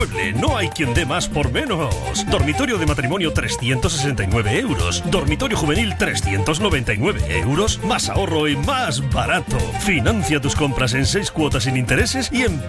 No hay quien dé más por menos. Dormitorio de matrimonio 369 euros. Dormitorio juvenil 399 euros. Más ahorro y más barato. Financia tus compras en 6 cuotas sin intereses y en